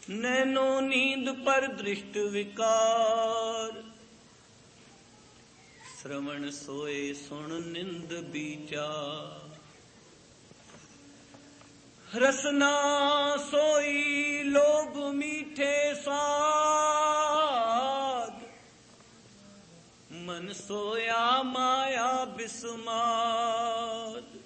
Nano नींद पर दृष्ट विकार, श्रवण सोए सुन निंद विचार। रसना सोई लोभ मीठे स्वाद, मन सोया माया बिस्माद।